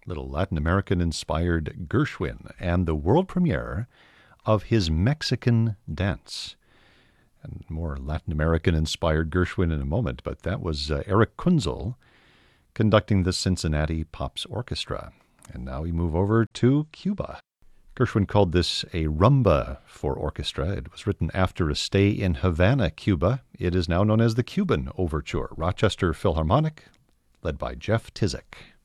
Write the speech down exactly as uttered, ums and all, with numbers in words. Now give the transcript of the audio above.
little Latin American-inspired Gershwin, and the world premiere of his Mexican Dance. And more Latin American-inspired Gershwin in a moment, but that was uh, Eric Kunzel conducting the Cincinnati Pops Orchestra. And now we move over to Cuba. Gershwin called this a rumba for orchestra. It was written after a stay in Havana, Cuba. It is now known as the Cuban Overture, Rochester Philharmonic, led by Jeff Tizik.